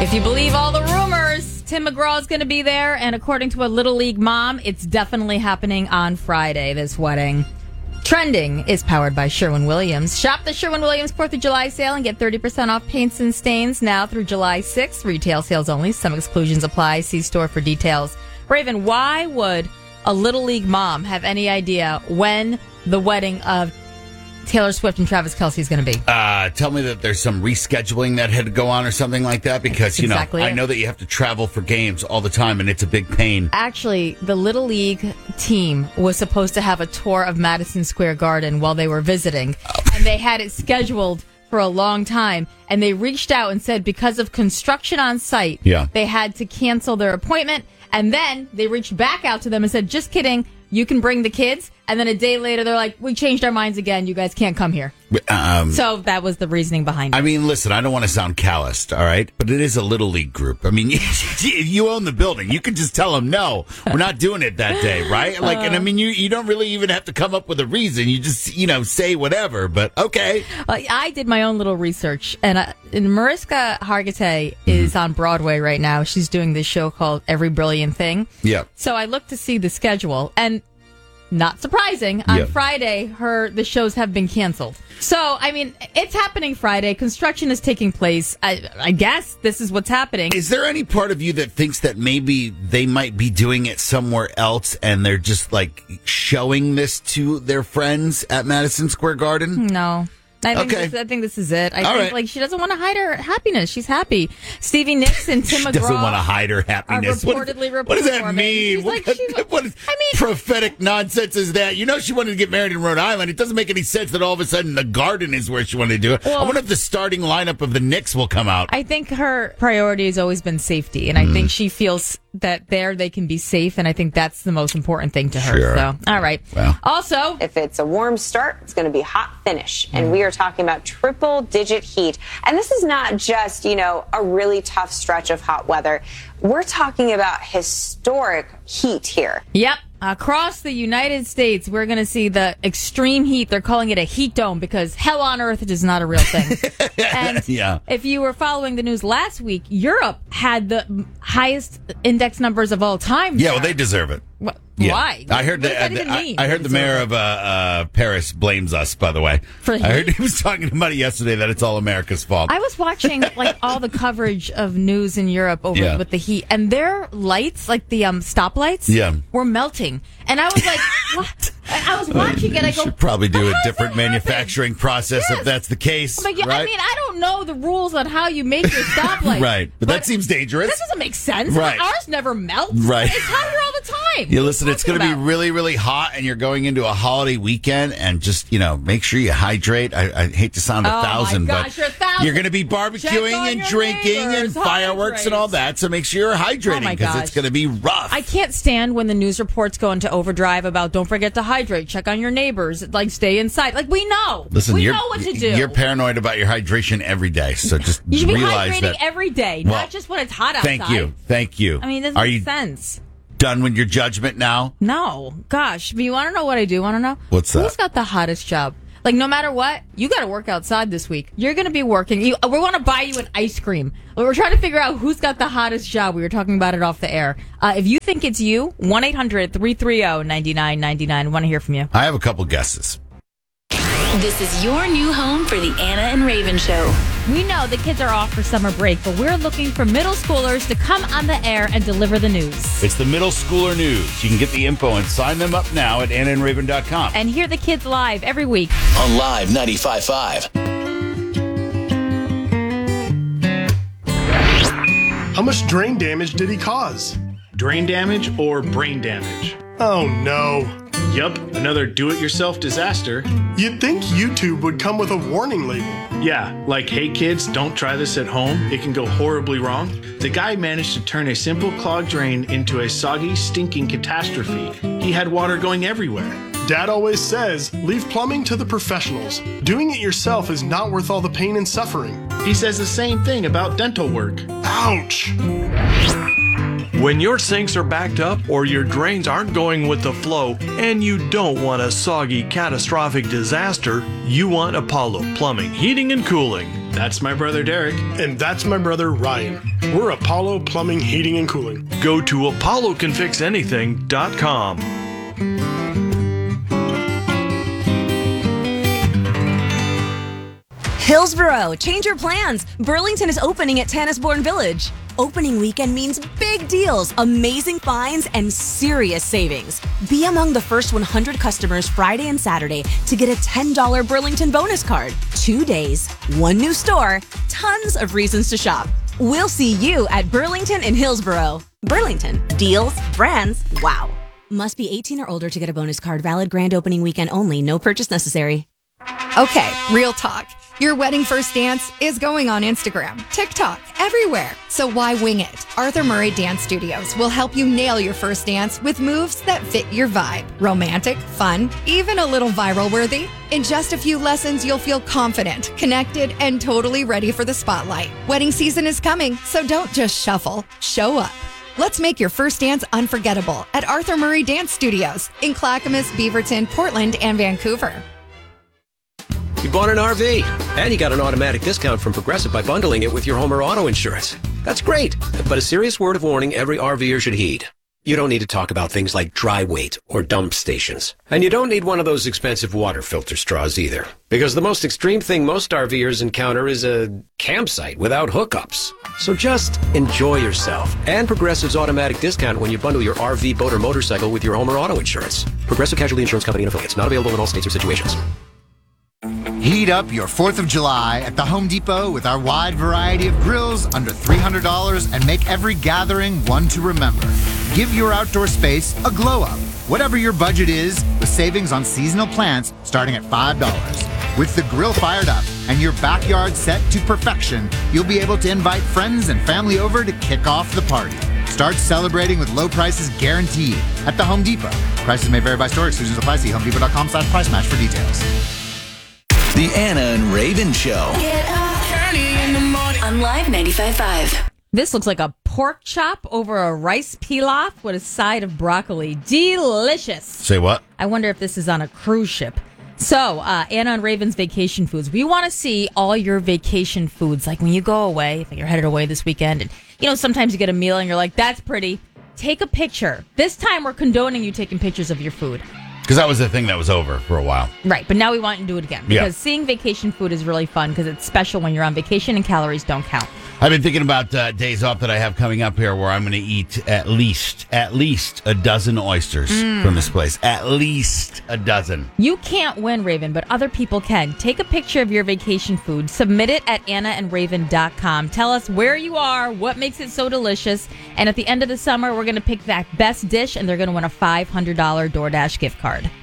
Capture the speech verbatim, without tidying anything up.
If you believe all the rumors, Tim McGraw is going to be there, and according to a Little League mom, it's definitely happening on Friday, this wedding. Trending is powered by Sherwin-Williams. Shop the Sherwin-Williams fourth of July sale and get thirty percent off paints and stains now through July sixth. Retail sales only. Some exclusions apply. See store for details. Raven, why would a Little League mom have any idea when the wedding of Taylor Swift and Travis Kelce is going to be? Uh, tell me that there's some rescheduling that had to go on or something like that, because, you exactly know, it. I know that you have to travel for games all the time, and it's a big pain. Actually, the Little League team was supposed to have a tour of Madison Square Garden while they were visiting, and they had it scheduled for a long time, and they reached out and said because of construction on site, yeah. they had to cancel their appointment, and then they reached back out to them and said, just kidding, you can bring the kids. And then a day later, they're like, we changed our minds again. You guys can't come here. Um, so that was the reasoning behind it. I mean, listen, I don't want to sound calloused, all right? But it is a Little League group. I mean, you own the building. You can just tell them, no, we're not doing it that day, right? Like, and I mean, you, you don't really even have to come up with a reason. You just, you know, say whatever, but okay. Well, I did my own little research, and, uh, and Mariska Hargitay mm-hmm. is on Broadway right now. She's doing this show called Every Brilliant Thing. Yeah. So I looked to see the schedule, and not surprising, on yeah. Friday, her the shows have been canceled. So, I mean, it's happening Friday. Construction is taking place. I, I guess this is what's happening. Is there any part of you that thinks that maybe they might be doing it somewhere else and they're just, like, showing this to their friends at Madison Square Garden? No. I think, okay. this, I think this is it. I All think right. like she doesn't want to hide her happiness. She's happy. Stevie Nicks and Tim she McGraw doesn't want to hide her happiness. Are reportedly what, what does that performing. mean? She's What, like, what, she's, what is I mean, prophetic nonsense is that? You know she wanted to get married in Rhode Island. It doesn't make any sense that all of a sudden the Garden is where she wanted to do it. Well, I wonder if the starting lineup of the Knicks will come out. I think her priority has always been safety, and I mm. think she feels that there they can be safe, and I think that's the most important thing to her. Sure. So, all right. Well. Also, if it's a warm start, it's going to be hot finish, and we are talking about triple-digit heat. And this is not just, you know, a really tough stretch of hot weather. We're talking about historic heat here. Yep. Across the United States, we're going to see the extreme heat. They're calling it a heat dome because hell on earth is not a real thing. And yeah. if you were following the news last week, Europe had the highest index numbers of all time. Yeah, well, they deserve it. What? Yeah. Why? I heard what that. does that even I, mean? I heard the mayor of uh, uh, Paris blames us. By the way, For I heard he was talking about it yesterday that it's all America's fault. I was watching like all the coverage of news in Europe over yeah. with the heat, and their lights, like the um stoplights, yeah. were melting. And I was like, what? I was watching it. I go, should probably do a how different manufacturing happen? process yes. if that's the case. I'm like, yeah, right? I mean, I don't know the rules on how you make your stoplight. right, but, but that seems dangerous. That doesn't make sense. Right. Ours never melts. Right. It's hot here all the time. Yeah, listen, it's going to be about? really, really hot, and you're going into a holiday weekend, and just, you know, make sure you hydrate. I, I hate to sound a oh thousand, my gosh, but you're, a thousand. you're going to be barbecuing and drinking neighbors. and fireworks Hydrate. and all that, so make sure you're hydrating because oh it's going to be rough. I can't stand when the news reports go into overdrive about don't forget to hydrate, check on your neighbors, like stay inside. Like, we know. Listen, we you're, know what to do. You're paranoid about your hydration every day, so just you should be realize hydrating that. every day, well, not just when it's hot outside. Thank you. Thank you. I mean, it doesn't Are make you sense. Done with your judgment now? No. Gosh, but you want to know what I do want to know? What's that? Who's got the hottest job? Like, no matter what, you got to work outside this week. You're going to be working. You, we want to buy you an ice cream. We're trying to figure out who's got the hottest job. We were talking about it off the air. Uh, if you think it's you, one eight hundred three three zero nine nine nine nine. Want to hear from you. I have a couple guesses. This is your new home for the Anna and Raven Show. We know the kids are off for summer break, but we're looking for middle schoolers to come on the air and deliver the news. It's the Middle Schooler News. You can get the info and sign them up now at anna and raven dot com. And hear the kids live every week. On Live ninety-five point five. How much drain damage did he cause? Drain damage or brain damage? Oh no. Yup, another do-it-yourself disaster. You'd think YouTube would come with a warning label. Yeah, like, hey kids, don't try this at home. It can go horribly wrong. The guy managed to turn a simple clogged drain into a soggy, stinking catastrophe. He had water going everywhere. Dad always says, leave plumbing to the professionals. Doing it yourself is not worth all the pain and suffering. He says the same thing about dental work. Ouch! When your sinks are backed up or your drains aren't going with the flow and you don't want a soggy, catastrophic disaster, you want Apollo Plumbing, Heating and Cooling. That's my brother Derek. And that's my brother Ryan. We're Apollo Plumbing, Heating, and Cooling. Go to apollo can fix anything dot com. Hillsboro, change your plans. Burlington is opening at Tannisbourne Village. Opening weekend means big deals, amazing finds, and serious savings. Be among the first one hundred customers Friday and Saturday to get a ten dollars Burlington bonus card. Two days, one new store, tons of reasons to shop. We'll see you at Burlington in Hillsboro. Burlington, deals, brands, wow. Must be eighteen or older to get a bonus card. Valid grand opening weekend only. No purchase necessary. Okay, real talk. Your wedding first dance is going on Instagram, TikTok, everywhere. So why wing it? Arthur Murray Dance Studios will help you nail your first dance with moves that fit your vibe. Romantic, fun, even a little viral worthy. In just a few lessons, you'll feel confident, connected, and totally ready for the spotlight. Wedding season is coming, so don't just shuffle. Show up. Let's make your first dance unforgettable at Arthur Murray Dance Studios in Clackamas, Beaverton, Portland, and Vancouver. You bought an R V, and you got an automatic discount from Progressive by bundling it with your home or auto insurance. That's great, but a serious word of warning every RVer should heed. You don't need to talk about things like dry weight or dump stations. And you don't need one of those expensive water filter straws either. Because the most extreme thing most RVers encounter is a campsite without hookups. So just enjoy yourself and Progressive's automatic discount when you bundle your R V, boat, or motorcycle with your home or auto insurance. Progressive Casualty Insurance Company and affiliates. Not available in all states or situations. Heat up your fourth of July at the Home Depot with our wide variety of grills under three hundred dollars and make every gathering one to remember. Give your outdoor space a glow up. Whatever your budget is, with savings on seasonal plants starting at five dollars. With the grill fired up and your backyard set to perfection, you'll be able to invite friends and family over to kick off the party. Start celebrating with low prices guaranteed at the Home Depot. Prices may vary by store. Exclusions apply. See homedepot.com slash price match for details. The Anna and Raven Show. Get up early in the morning on Live ninety-five point five. This looks like a pork chop over a rice pilaf with a side of broccoli. Delicious. Say what? I wonder if this is on a cruise ship. So, uh, Anna and Raven's vacation foods. We want to see all your vacation foods. Like when you go away, if you're headed away this weekend, and you know, sometimes you get a meal and you're like, that's pretty. Take a picture. This time we're condoning you taking pictures of your food. Because that was the thing that was over for a while. Right, but now we want you to do it again. Because Yeah. seeing vacation food is really fun because it's special when you're on vacation and calories don't count. I've been thinking about uh, days off that I have coming up here where I'm going to eat at least, at least a dozen oysters Mm. from this place. At least a dozen. You can't win, Raven, but other people can. Take a picture of your vacation food. Submit it at anna and raven dot com. Tell us where you are, what makes it so delicious. And at the end of the summer, we're going to pick that best dish, and they're going to win a five hundred dollars DoorDash gift card.